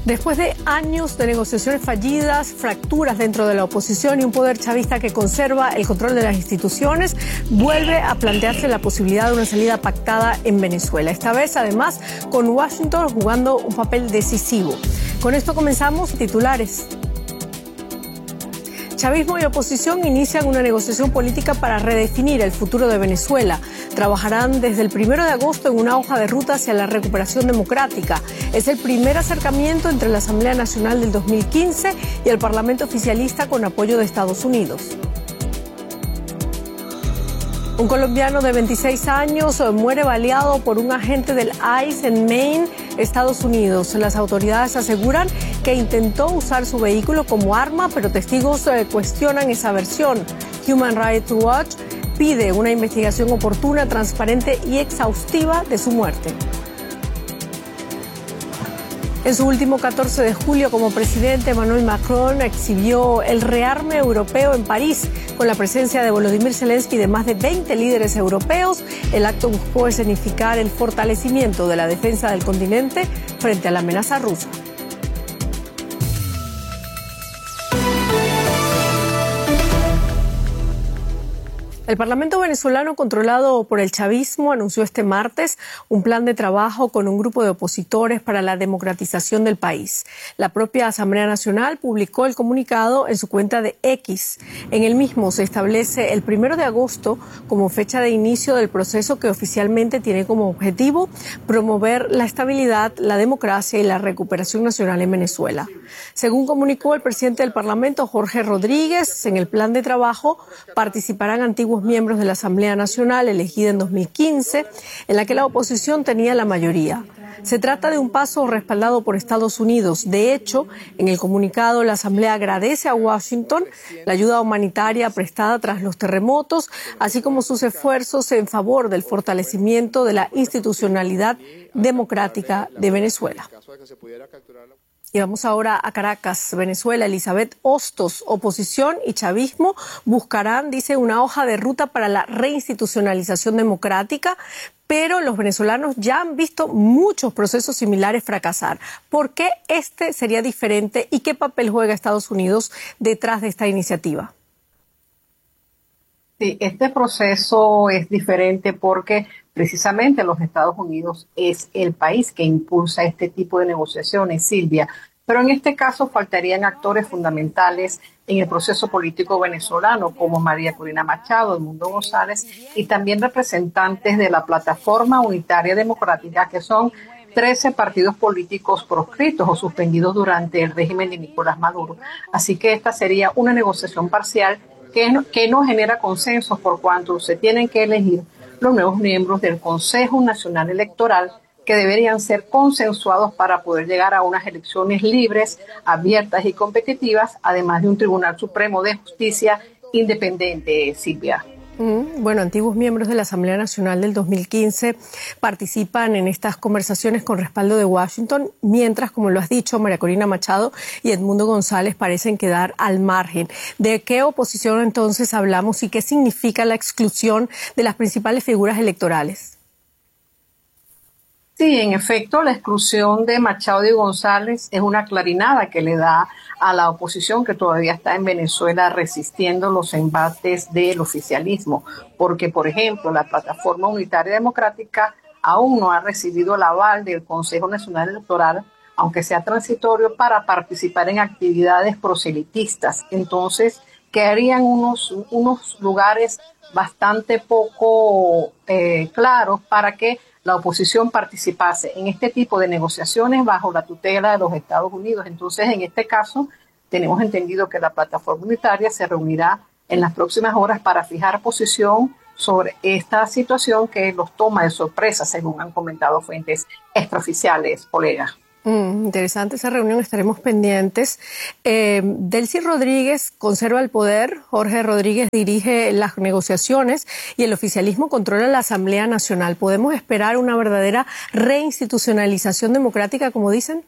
Después de años de negociaciones fallidas, fracturas dentro de la oposición y un poder chavista que conserva el control de las instituciones, vuelve a plantearse la posibilidad de una salida pactada en Venezuela. Esta vez, además, con Washington jugando un papel decisivo. Con esto comenzamos titulares. Chavismo y oposición inician una negociación política para redefinir el futuro de Venezuela. Trabajarán desde el 1 de agosto en una hoja de ruta hacia la recuperación democrática. Es el primer acercamiento entre la Asamblea Nacional del 2015 y el Parlamento oficialista con apoyo de Estados Unidos. Un colombiano de 26 años muere baleado por un agente del ICE en Maine, Estados Unidos. Las autoridades aseguran que intentó usar su vehículo como arma, pero testigos cuestionan esa versión. Human Rights Watch pide una investigación oportuna, transparente y exhaustiva de su muerte. En su último 14 de julio como presidente, Emmanuel Macron exhibió el rearme europeo en París con la presencia de Volodymyr Zelensky y de más de 20 líderes europeos. El acto buscó escenificar el fortalecimiento de la defensa del continente frente a la amenaza rusa. El Parlamento venezolano, controlado por el chavismo, anunció este martes un plan de trabajo con un grupo de opositores para la democratización del país. La propia Asamblea Nacional publicó el comunicado en su cuenta de X. En el mismo se establece el 1 de agosto como fecha de inicio del proceso que oficialmente tiene como objetivo promover la estabilidad, la democracia y la recuperación nacional en Venezuela. Según comunicó el presidente del Parlamento, Jorge Rodríguez, en el plan de trabajo participarán antiguos miembros de la Asamblea Nacional elegida en 2015, en la que la oposición tenía la mayoría. Se trata de un paso respaldado por Estados Unidos. De hecho, en el comunicado, la Asamblea agradece a Washington la ayuda humanitaria prestada tras los terremotos, así como sus esfuerzos en favor del fortalecimiento de la institucionalidad democrática de Venezuela. Y vamos ahora a Caracas, Venezuela. Elizabeth Hostos, oposición y chavismo buscarán, dice, una hoja de ruta para la reinstitucionalización democrática, pero los venezolanos ya han visto muchos procesos similares fracasar. ¿Por qué este sería diferente y qué papel juega Estados Unidos detrás de esta iniciativa? Sí, este proceso es diferente porque precisamente los Estados Unidos es el país que impulsa este tipo de negociaciones, Silvia. Pero en este caso faltarían actores fundamentales en el proceso político venezolano, como María Corina Machado, Edmundo González, y también representantes de la Plataforma Unitaria Democrática, que son 13 partidos políticos proscritos o suspendidos durante el régimen de Nicolás Maduro. Así que esta sería una negociación parcial que no genera consensos por cuanto se tienen que elegir los nuevos miembros del Consejo Nacional Electoral, que deberían ser consensuados para poder llegar a unas elecciones libres, abiertas y competitivas, además de un Tribunal Supremo de Justicia independiente, Silvia. Bueno, antiguos miembros de la Asamblea Nacional del 2015 participan en estas conversaciones con respaldo de Washington, mientras, como lo has dicho, María Corina Machado y Edmundo González parecen quedar al margen. ¿De qué oposición entonces hablamos y qué significa la exclusión de las principales figuras electorales? Sí, en efecto, la exclusión de Machado y González es una clarinada que le da a la oposición que todavía está en Venezuela resistiendo los embates del oficialismo, porque, por ejemplo, la Plataforma Unitaria Democrática aún no ha recibido el aval del Consejo Nacional Electoral, aunque sea transitorio, para participar en actividades proselitistas. Entonces, quedarían unos lugares bastante poco claros para que la oposición participase en este tipo de negociaciones bajo la tutela de los Estados Unidos. Entonces, en este caso, tenemos entendido que la plataforma unitaria se reunirá en las próximas horas para fijar posición sobre esta situación que los toma de sorpresa, según han comentado fuentes extraoficiales, colegas. Interesante esa reunión, estaremos pendientes. Delcy Rodríguez conserva el poder, Jorge Rodríguez dirige las negociaciones y el oficialismo controla la Asamblea Nacional. ¿Podemos esperar una verdadera reinstitucionalización democrática, como dicen?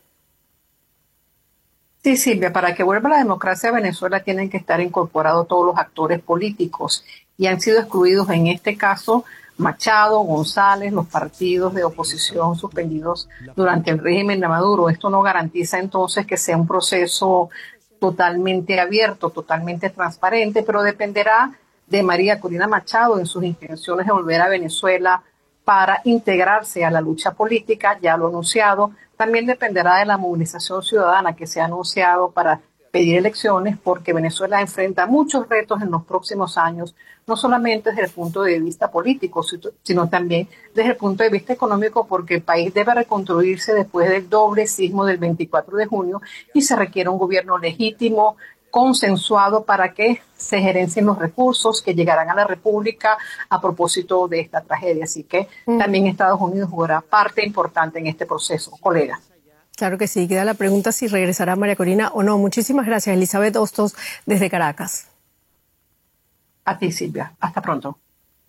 Sí, Silvia, para que vuelva la democracia a Venezuela tienen que estar incorporados todos los actores políticos y han sido excluidos en este caso Machado, González, los partidos de oposición suspendidos durante el régimen de Maduro. Esto no garantiza entonces que sea un proceso totalmente abierto, totalmente transparente, pero dependerá de María Corina Machado en sus intenciones de volver a Venezuela para integrarse a la lucha política, ya lo ha anunciado. También dependerá de la movilización ciudadana que se ha anunciado para pedir elecciones, porque Venezuela enfrenta muchos retos en los próximos años, no solamente desde el punto de vista político, sino también desde el punto de vista económico, porque el país debe reconstruirse después del doble sismo del 24 de junio y se requiere un gobierno legítimo, consensuado, para que se gerencien los recursos que llegarán a la República a propósito de esta tragedia. Así que también Estados Unidos jugará parte importante en este proceso, colegas. Claro que sí. Queda la pregunta si regresará María Corina o no. Muchísimas gracias, Elizabeth Hostos, desde Caracas. A ti, Silvia. Hasta pronto.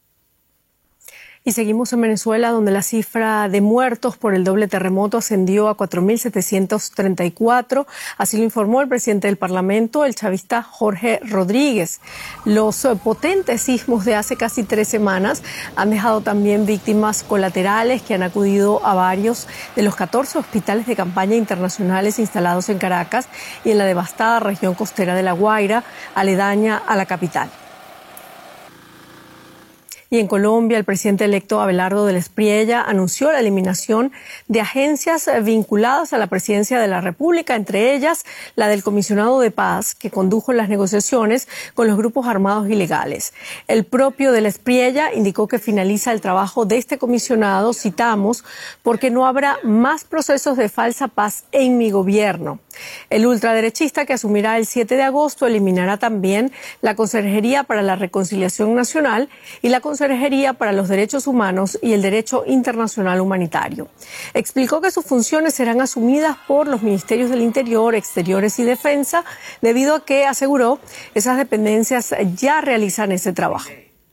Y seguimos en Venezuela, donde la cifra de muertos por el doble terremoto ascendió a 4.734. Así lo informó el presidente del Parlamento, el chavista Jorge Rodríguez. Los potentes sismos de hace casi 3 semanas han dejado también víctimas colaterales que han acudido a varios de los 14 hospitales de campaña internacionales instalados en Caracas y en la devastada región costera de La Guaira, aledaña a la capital. Y en Colombia, el presidente electo Abelardo del Espriella anunció la eliminación de agencias vinculadas a la presidencia de la República, entre ellas la del comisionado de paz, que condujo las negociaciones con los grupos armados ilegales. El propio del Espriella indicó que finaliza el trabajo de este comisionado, citamos, porque no habrá más procesos de falsa paz en mi gobierno. El ultraderechista, que asumirá el 7 de agosto, eliminará también la Consejería para la Reconciliación Nacional y la Consejería para los Derechos Humanos y el Derecho Internacional Humanitario. Explicó que sus funciones serán asumidas por los Ministerios del Interior, Exteriores y Defensa, debido a que, aseguró, esas dependencias ya realizan ese trabajo.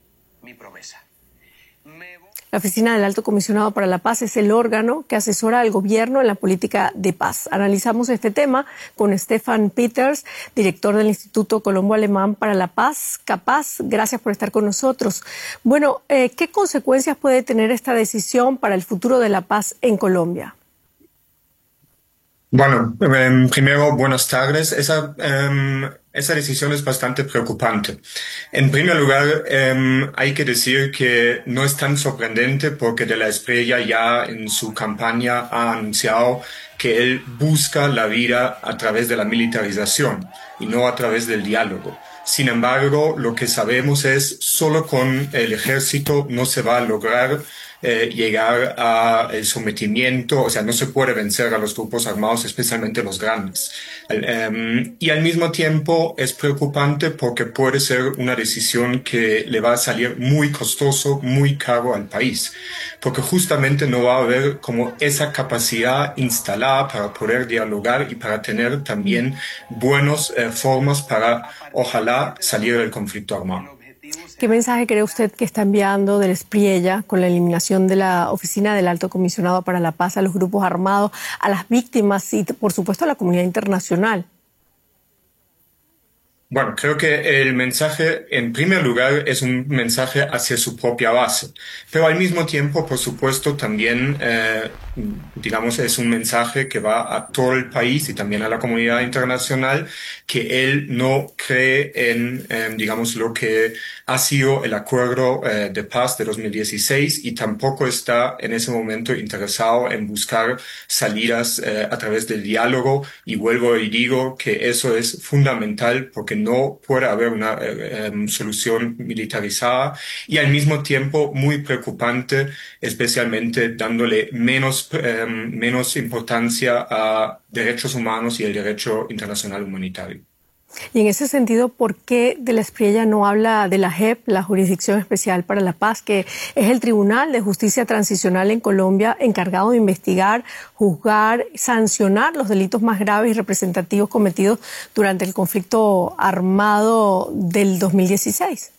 La Oficina del Alto Comisionado para la Paz es el órgano que asesora al gobierno en la política de paz. Analizamos este tema con Stefan Peters, director del Instituto Colombo-Alemán para la Paz, CAPAZ. Gracias por estar con nosotros. Bueno, ¿qué consecuencias puede tener esta decisión para el futuro de la paz en Colombia? Bueno, primero, buenas tardes. Esa decisión es bastante preocupante. En primer lugar, hay que decir que no es tan sorprendente porque de la Espriella ya en su campaña ha anunciado que él busca la vida a través de la militarización y no a través del diálogo. Sin embargo, lo que sabemos es solo con el ejército no se va a lograr llegar al sometimiento, o sea, no se puede vencer a los grupos armados, especialmente los grandes. Y al mismo tiempo es preocupante porque puede ser una decisión que le va a salir muy costoso, muy caro al país, porque justamente no va a haber como esa capacidad instalada para poder dialogar y para tener también buenas formas para, ojalá, salir del conflicto armado. ¿Qué mensaje cree usted que está enviando del Espriella con la eliminación de la Oficina del Alto Comisionado para la Paz a los grupos armados, a las víctimas y, por supuesto, a la comunidad internacional? Bueno, creo que el mensaje, en primer lugar, es un mensaje hacia su propia base, pero al mismo tiempo, por supuesto, también, digamos, es un mensaje que va a todo el país y también a la comunidad internacional, que él no cree en, digamos, lo que ha sido el acuerdo de paz de 2016 y tampoco está en ese momento interesado en buscar salidas a través del diálogo. Y vuelvo y digo que eso es fundamental porque no puede haber una solución militarizada y al mismo tiempo muy preocupante, especialmente dándole menos importancia a derechos humanos y el derecho internacional humanitario. Y en ese sentido, ¿por qué de la Espriella no habla de la JEP, la Jurisdicción Especial para la Paz, que es el Tribunal de Justicia Transicional en Colombia encargado de investigar, juzgar, sancionar los delitos más graves y representativos cometidos durante el conflicto armado del 2016?